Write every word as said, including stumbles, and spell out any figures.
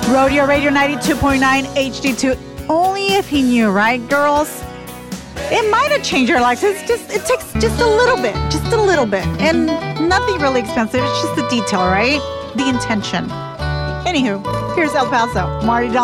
Rodeo Radio ninety-two point nine H D two. Only if he knew, right, girls? It might have changed your life. It's just, it takes just a little bit, just a little bit. And nothing really expensive. It's just the detail, right? The intention. Anywho, here's El Paso. Marty Doll.